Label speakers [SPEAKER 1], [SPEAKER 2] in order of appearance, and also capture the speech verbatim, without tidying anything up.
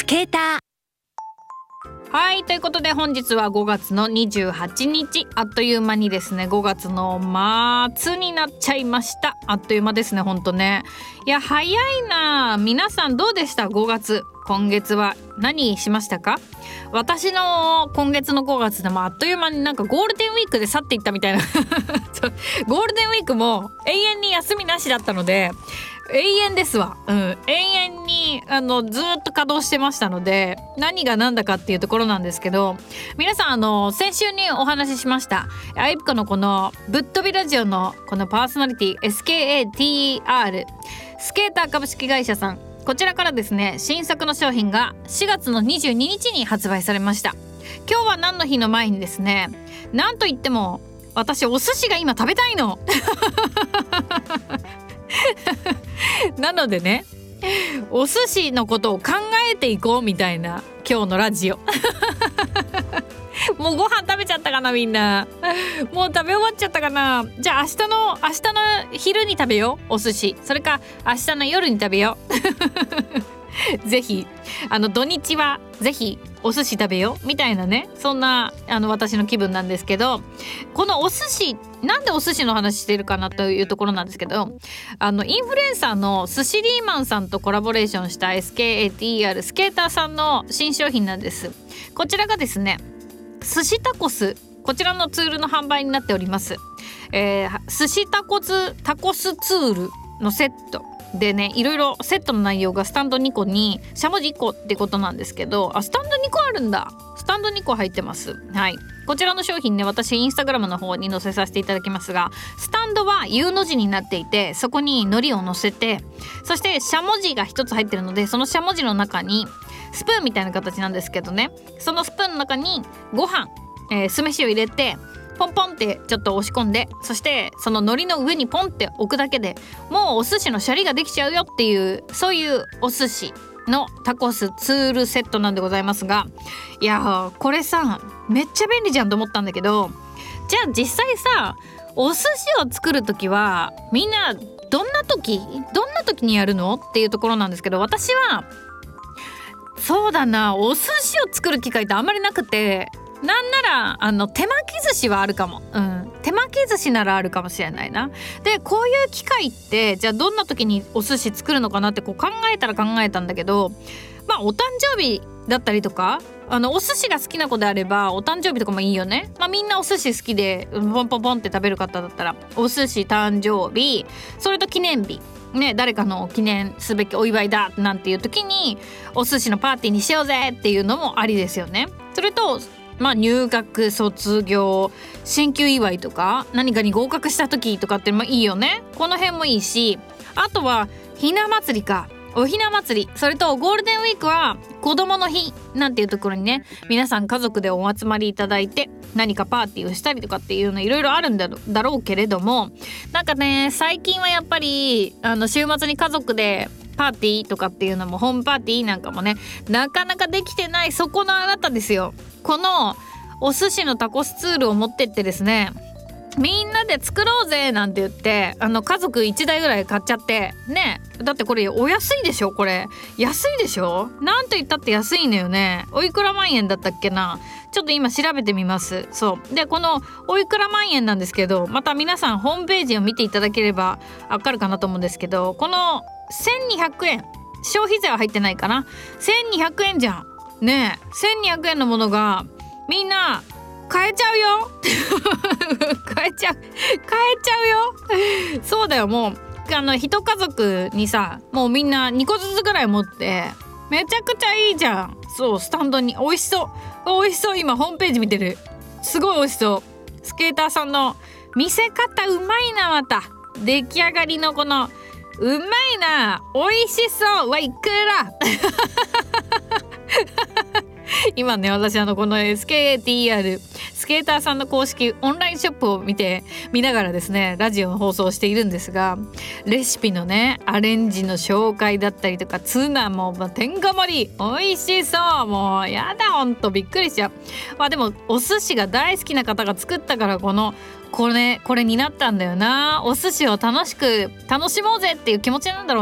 [SPEAKER 1] ケータ。
[SPEAKER 2] はい、ということで本日はごがつのにじゅうはちにち、あっという間にですねごがつの末になっちゃいました。あっという間ですね、ほんとね。いや早いな。皆さんどうでした？ごがつ、今月は何しましたか？私の今月のごがつでもあっという間になんかゴールデンウィークで去っていったみたいなゴールデンウィークも永遠に休みなしだったので、永遠ですわ、うん、永遠にあのずっと稼働してましたので、何が何だかっていうところなんですけど、皆さんあの先週にお話ししましたあいぷこのこのぶっとびラジオのこのパーソナリティ エスケーエーティーアール スケーター株式会社さん、こちらからですね新作の商品がしがつのにじゅうににちに発売されました。今日は何の日の前にですね、なんといっても私お寿司が今食べたいのなのでね、お寿司のことを考えていこうみたいな今日のラジオもうご飯食べちゃったかなみんな。もう食べ終わっちゃったかな。じゃあ明日の明日の昼に食べようお寿司、それか明日の夜に食べようぜひあの土日はぜひお寿司食べようみたいなね、そんなあの私の気分なんですけど、このお寿司、なんでお寿司の話してるかなというところなんですけど、あのインフルエンサーのスシリーマンさんとコラボレーションした エスケーエーティーアール スケーターさんの新商品なんです。こちらがですね寿司タコス、こちらのツールの販売になっております。えー、寿司タコスタコスツールのセットでね、いろいろセットの内容がスタンドにこにしゃもじいっこってことなんですけど、あ、スタンドにこあるんだ。スタンドにこ入ってます。はい、こちらの商品ね、私インスタグラムの方に載せさせていただきますが、スタンドは U の字になっていて、そこに海苔を乗せて、そしてしゃもじが一つ入ってるので、そのしゃもじの中にスプーンみたいな形なんですけどね、そのスプーンの中にご飯、えー、酢飯を入れてポンポンってちょっと押し込んで、そしてその海苔の上にポンって置くだけでもうお寿司のシャリができちゃうよっていう、そういうお寿司のタコスツールセットなんでございますが、いやーこれさめっちゃ便利じゃんと思ったんだけど、じゃあ実際さお寿司を作るときはみんなどんな時どんな時にやるのっていうところなんですけど、私はそうだな、お寿司を作る機会ってあんまりなくて、なんならあの手巻き寿司はあるかも、うん、手巻き寿司ならあるかもしれないな。でこういう機会ってじゃあどんな時にお寿司作るのかなってこう考えたら考えたんだけど、まあお誕生日だったりとか、あのお寿司が好きな子であればお誕生日とかもいいよね。まあみんなお寿司好きでポンポンポンって食べる方だったらお寿司、誕生日、それと記念日ね、誰かの記念すべきお祝いだなんていう時にお寿司のパーティーにしようぜっていうのもありですよね。それとまあ入学、卒業、進級祝いとか何かに合格した時とかってもいいよね。この辺もいいし、あとはひな祭りか、おひな祭り、それとゴールデンウィークは子供の日なんていうところにね、皆さん家族でお集まりいただいて何かパーティーをしたりとかっていうのいろいろあるんだろだろうけれども、なんかね最近はやっぱりあの週末に家族でパーティーとかっていうのも、ホームパーティーなんかもねなかなかできてない、そこのあなたですよ。このお寿司のタコスツールを持ってってですね、みんなで作ろうぜなんて言ってあの家族いちだいぐらい買っちゃってね。だってこれお安いでしょ、これ安いでしょ、なんと言ったって安いのよね。おいくら万円だったっけな、ちょっと今調べてみます。そうで、このおいくら万円なんですけど、また皆さんホームページを見ていただければわかるかなと思うんですけど、このせんにひゃくえん、消費税は入ってないかな、せんにひゃくえんじゃんね。えせんにひゃくえんのものがみんな買えちゃうよ買えちゃう買えちゃうよそうだよ、もうあの一家族にさ、もうみんなにこずつぐらい持ってめちゃくちゃいいじゃん。そう、スタンドに美味しそう美味しそう、今ホームページ見てる、すごい美味しそう。スケーターさんの見せ方うまいな。また出来上がりのこのうまいな、美味しそうわ、いくら今ね、私あのこの エスケーエーティーアール スケーターさんの公式オンラインショップを見て見ながらですね、ラジオの放送をしているんですが、レシピのねアレンジの紹介だったりとか、ツナも天下盛り美味しそう、もうやだ、ほんとびっくりしちゃう。まあでもお寿司が大好きな方が作ったからこのこれこれになったんだよな。お寿司を楽しく楽しもうぜっていう気持ちなんだろう